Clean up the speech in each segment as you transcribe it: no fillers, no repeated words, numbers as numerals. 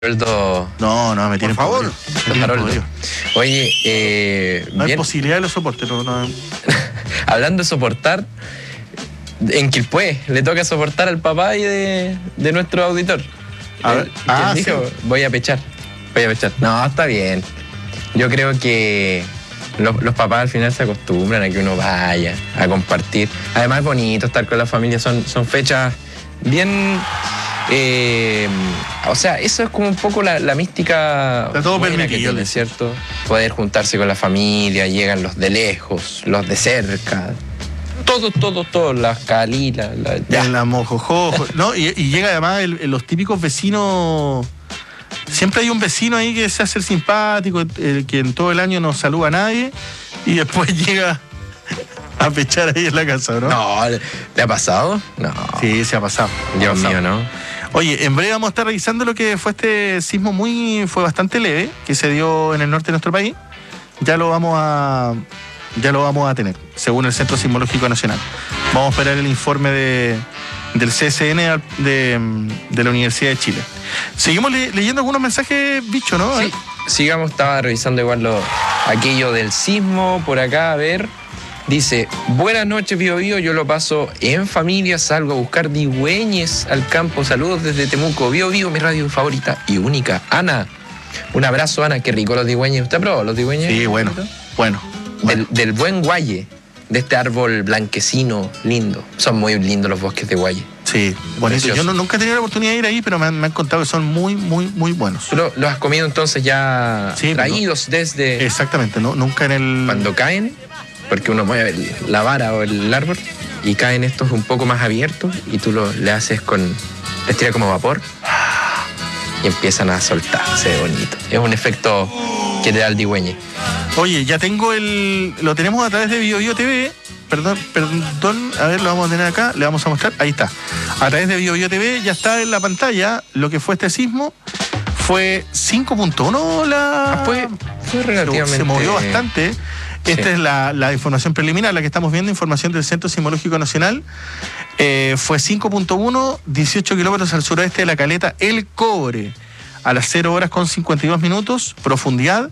No, me tienen por favor. Oye, no hay posibilidad de los soportes. No. Hablando de soportar, en Quilpué le toca soportar al papá y de nuestro auditor. A ver. Dijo, sí. voy a pechar. No, está bien. Yo creo que los papás al final se acostumbran a que uno vaya a compartir. Además es bonito estar con la familia, son fechas bien... o sea, eso es como un poco la mística. Está todo buena permitido, que tiene, ¿cierto? Poder juntarse con la familia, llegan los de lejos, los de cerca. Todo, las calilas, la mojojojo, ¿no? Y llega además los típicos vecinos. Siempre hay un vecino ahí que se hace el simpático, que en todo el año no saluda a nadie y después llega a pechar ahí en la casa, ¿no? No, ¿le ha pasado? No. Sí, se ha pasado. Dios mío, ¿no? Oye, en breve vamos a estar revisando lo que fue este sismo fue bastante leve, que se dio en el norte de nuestro país. Ya lo vamos a tener, según el Centro Sismológico Nacional. Vamos a esperar el informe del CSN de la Universidad de Chile. Seguimos leyendo algunos mensajes, bicho, ¿no? Sí, sigamos, estaba revisando igual aquello del sismo por acá, a ver. Dice, buenas noches, Bío Bío, yo lo paso en familia, salgo a buscar digüeñes al campo. Saludos desde Temuco. Bío Bío, mi radio favorita y única. Ana, un abrazo, Ana, qué rico los digüeñes. ¿Usted ha probado los digüeñes? Sí, bueno. Del buen guaye, de este árbol blanquecino, lindo. Son muy lindos los bosques de guaye. Sí, bonito. Yo nunca he tenido la oportunidad de ir ahí, pero me han contado que son muy, muy, muy buenos. ¿Tú los has comido entonces ya traídos desde...? Exactamente, ¿no? Nunca en el... Cuando caen, porque uno mueve la vara o el árbol y caen estos un poco más abiertos y tú le haces les tira como vapor y empiezan a soltar. Se ve bonito. Es un efecto que te da el digüeñe. Oye, ya tengo lo tenemos a través de Bío Bío TV. Perdón, a ver, lo vamos a tener acá, le vamos a mostrar, ahí está. A través de Bío Bío TV ya está en la pantalla lo que fue este sismo. Fue 5.1 fue relativamente... Se movió bastante. Sí. Esta es la información preliminar, la que estamos viendo, información del Centro Sismológico Nacional. Fue 5.1, 18 kilómetros al suroeste de la caleta El Cobre, a las 0 horas con 52 minutos, profundidad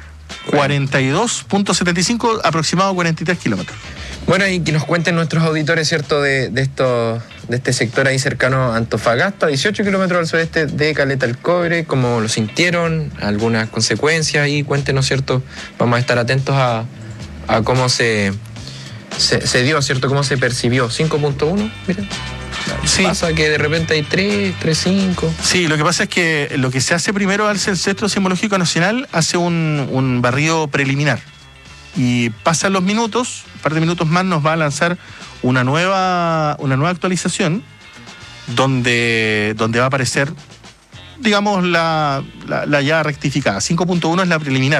42.75, aproximado 43 kilómetros. Bueno, y que nos cuenten nuestros auditores, ¿cierto?, de este sector ahí cercano a Antofagasta, 18 kilómetros al sureste de Caleta El Cobre, cómo lo sintieron, algunas consecuencias, y cuéntenos, ¿cierto? Vamos a estar atentos a cómo se dio, ¿cierto?, cómo se percibió. 5.1, miren. Sí. Pasa que de repente hay 3.5. Sí, lo que pasa es que lo que se hace primero al Centro Sismológico Nacional hace un barrido preliminar. Y pasan los minutos, un par de minutos más nos va a lanzar una nueva actualización donde va a aparecer, digamos, la ya rectificada. 5.1 es la preliminar.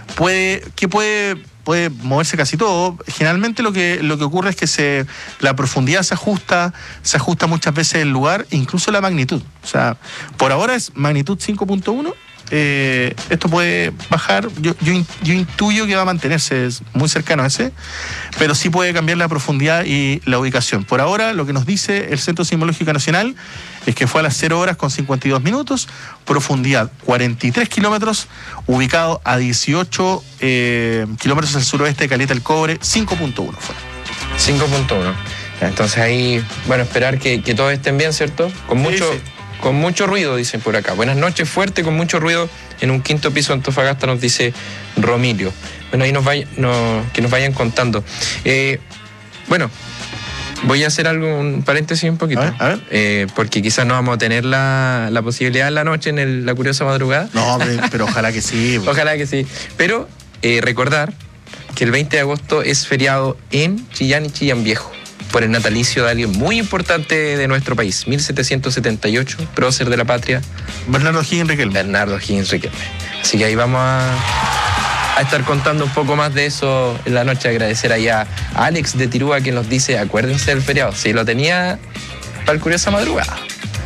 Puede moverse casi todo. Generalmente lo que ocurre es que la profundidad se ajusta muchas veces el lugar, incluso la magnitud. O sea, por ahora es magnitud 5.1. Esto puede bajar, yo intuyo que va a mantenerse, es muy cercano a ese, pero sí puede cambiar la profundidad y la ubicación. Por ahora, lo que nos dice el Centro Sismológico Nacional es que fue a las 0 horas con 52 minutos, profundidad 43 kilómetros, ubicado a 18 kilómetros al suroeste de Caleta El Cobre, 5.1 fue. 5.1. Entonces ahí, bueno, esperar que todos estén bien, ¿cierto? Con mucho ruido, dicen por acá. Buenas noches, fuerte, con mucho ruido en un quinto piso de Antofagasta, nos dice Romilio. Bueno, ahí que nos vayan contando. Bueno, voy a hacer un paréntesis un poquito. A ver. Porque quizás no vamos a tener la posibilidad en la noche, en la curiosa madrugada. No, pero ojalá que sí. Ojalá que sí. Pero recordar que el 20 de agosto es feriado en Chillán y Chillán Viejo, por el natalicio de alguien muy importante de nuestro país, 1778, prócer de la patria. Bernardo Higgins Riquelme. Así que ahí vamos a estar contando un poco más de eso en la noche. Agradecer ahí a Alex de Tirúa, que nos dice, acuérdense del feriado. Sí, lo tenía para el curiosa madrugada.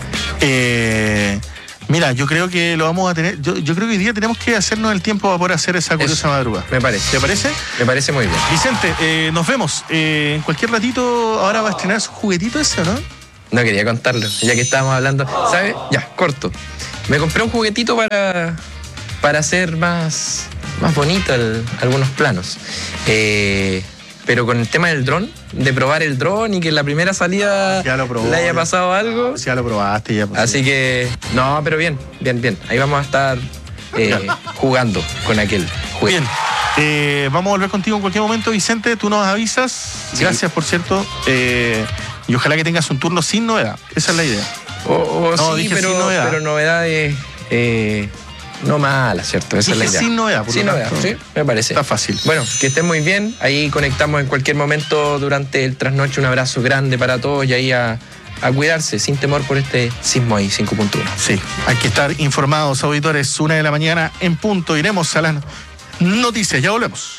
Mira, yo creo que lo vamos a tener. Yo creo que hoy día tenemos que hacernos el tiempo para poder hacer esa curiosa madrugada. Me parece. ¿Te parece? Me parece muy bien. Vicente, nos vemos. En cualquier ratito ahora va a estrenar su juguetito ese, ¿no? No quería contarlo, ya que estábamos hablando. ¿Sabes? Ya, corto. Me compré un juguetito para hacer más bonito algunos planos. Pero con el tema del dron, de probar el dron y que en la primera salida le haya pasado algo. Ya lo probaste, ya. Así que, no, pero bien. Ahí vamos a estar jugando con aquel juego. Bien, vamos a volver contigo en cualquier momento, Vicente. Tú nos avisas. Sí. Gracias, por cierto. Y ojalá que tengas un turno sin novedad. Esa es la idea. Sí, pero novedades no malas, ¿cierto? Esa es la idea. Sin novedad, por sin novedad, sí, me parece. Está fácil. Bueno, que estén muy bien. Ahí conectamos en cualquier momento durante el trasnoche. Un abrazo grande para todos y ahí a cuidarse sin temor por este sismo ahí, 5.1. Sí, hay que estar informados, auditores. 1 de la mañana en punto. Iremos a las noticias. Ya volvemos.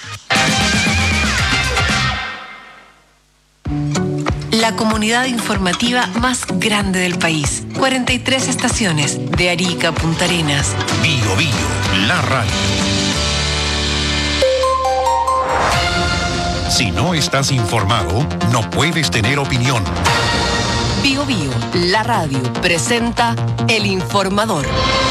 La comunidad informativa más grande del país. 43 estaciones, de Arica a Punta Arenas. Bio Bio, la radio. Si no estás informado, no puedes tener opinión. Bio Bio, la radio, presenta El Informador.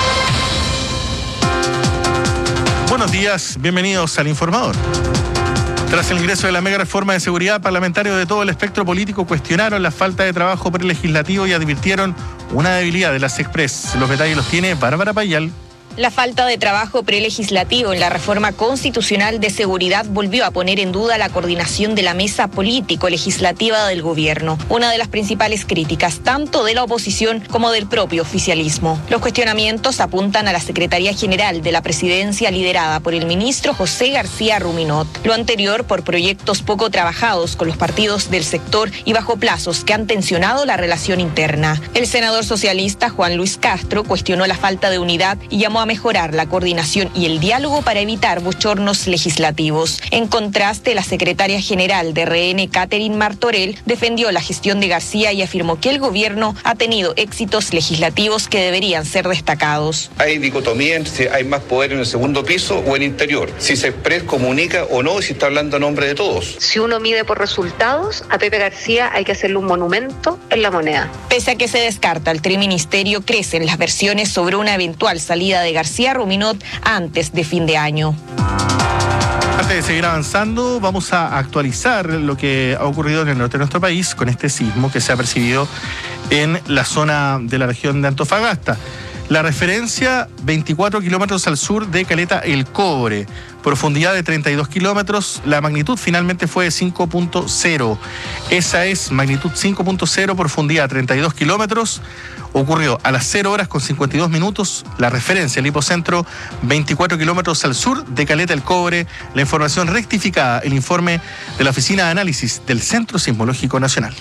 Buenos días, bienvenidos al Informador. Tras el ingreso de la mega reforma de seguridad, parlamentarios de todo el espectro político cuestionaron la falta de trabajo prelegislativo y advirtieron una debilidad de las Express. Los detalles los tiene Bárbara Payal. La falta de trabajo prelegislativo en la reforma constitucional de seguridad volvió a poner en duda la coordinación de la mesa político-legislativa del gobierno, una de las principales críticas tanto de la oposición como del propio oficialismo. Los cuestionamientos apuntan a la Secretaría General de la Presidencia liderada por el ministro José García Ruminot, lo anterior por proyectos poco trabajados con los partidos del sector y bajo plazos que han tensionado la relación interna. El senador socialista Juan Luis Castro cuestionó la falta de unidad y llamó a mejorar la coordinación y el diálogo para evitar bochornos legislativos. En contraste, la secretaria general de RN, Catherine Martorell, defendió la gestión de García y afirmó que el gobierno ha tenido éxitos legislativos que deberían ser destacados. Hay dicotomía entre si hay más poder en el segundo piso o en el interior, si se comunica o no, si está hablando a nombre de todos. Si uno mide por resultados, a Pepe García hay que hacerle un monumento en la moneda. Pese a que se descarta el triministerio, crecen las versiones sobre una eventual salida de García Ruminot antes de fin de año. Antes de seguir avanzando, vamos a actualizar lo que ha ocurrido en el norte de nuestro país con este sismo que se ha percibido en la zona de la región de Antofagasta. La referencia, 24 kilómetros al sur de Caleta El Cobre, profundidad de 32 kilómetros, la magnitud finalmente fue de 5.0. Esa es magnitud 5.0, profundidad 32 kilómetros. Ocurrió a las 0 horas con 52 minutos. La referencia, el hipocentro, 24 kilómetros al sur de Caleta El Cobre. La información rectificada, el informe de la Oficina de Análisis del Centro Sismológico Nacional.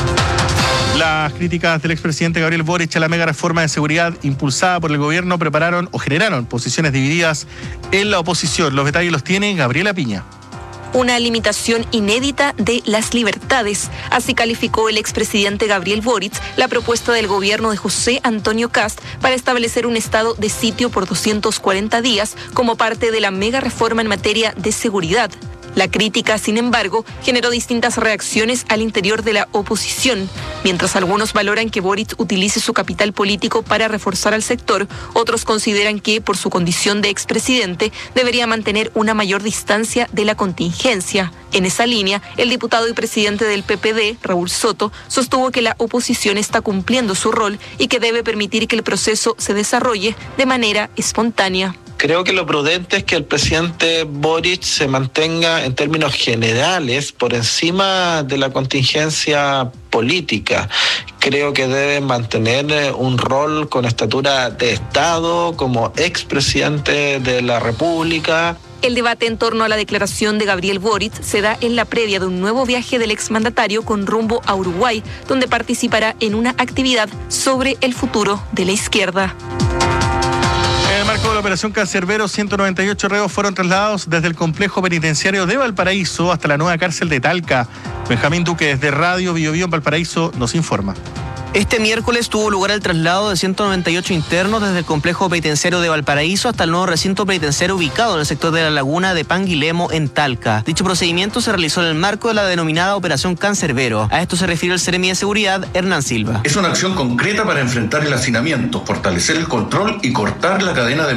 Las críticas del expresidente Gabriel Boric a la mega reforma de seguridad impulsada por el gobierno prepararon o generaron posiciones divididas en la oposición. Los detalles los tiene Gabriela Piña. Una limitación inédita de las libertades. Así calificó el expresidente Gabriel Boric la propuesta del gobierno de José Antonio Kast para establecer un estado de sitio por 240 días como parte de la mega reforma en materia de seguridad. La crítica, sin embargo, generó distintas reacciones al interior de la oposición. Mientras algunos valoran que Boric utilice su capital político para reforzar al sector, otros consideran que, por su condición de expresidente, debería mantener una mayor distancia de la contingencia. En esa línea, el diputado y presidente del PPD, Raúl Soto, sostuvo que la oposición está cumpliendo su rol y que debe permitir que el proceso se desarrolle de manera espontánea. Creo que lo prudente es que el presidente Boric se mantenga en términos generales por encima de la contingencia política. Creo que debe mantener un rol con estatura de Estado como expresidente de la República. El debate en torno a la declaración de Gabriel Boric se da en la previa de un nuevo viaje del exmandatario con rumbo a Uruguay, donde participará en una actividad sobre el futuro de la izquierda. En el marco de la operación Cancerbero, 198 reos fueron trasladados desde el complejo penitenciario de Valparaíso hasta la nueva cárcel de Talca. Benjamín Duque, desde Radio Bio Bio en Valparaíso, nos informa. Este miércoles tuvo lugar el traslado de 198 internos desde el complejo penitenciario de Valparaíso hasta el nuevo recinto penitenciario ubicado en el sector de la laguna de Panguilemo, en Talca. Dicho procedimiento se realizó en el marco de la denominada Operación Cancerbero. A esto se refirió el Seremi de Seguridad, Hernán Silva. Es una acción concreta para enfrentar el hacinamiento, fortalecer el control y cortar la cadena de